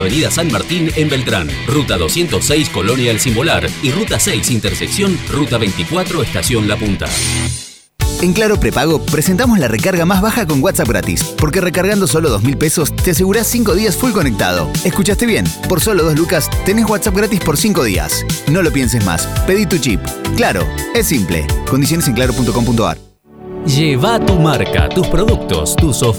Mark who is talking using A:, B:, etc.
A: Avenida San Martín en Beltrán, Ruta 206 Colonia El Simbolar y Ruta 6 Intersección, Ruta 24 Estación La Punta.
B: En Claro Prepago presentamos la recarga más baja con WhatsApp gratis, porque recargando solo 2.000 pesos te asegurás 5 días full conectado. ¿Escuchaste bien? Por solo 2 lucas tenés WhatsApp gratis por 5 días. No lo pienses más, pedí tu chip. Claro, es simple. Condiciones en claro.com.ar.
A: Lleva tu marca, tus productos, tus ofertas.